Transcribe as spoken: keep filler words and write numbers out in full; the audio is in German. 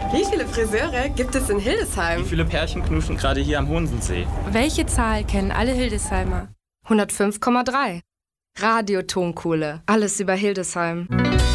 Wie viele Friseure gibt es in Hildesheim? Wie viele Pärchen knuschen gerade hier am Honsensee? Welche Zahl kennen alle Hildesheimer? hundertfünf Komma drei. Radio Tonkohle. Alles über Hildesheim.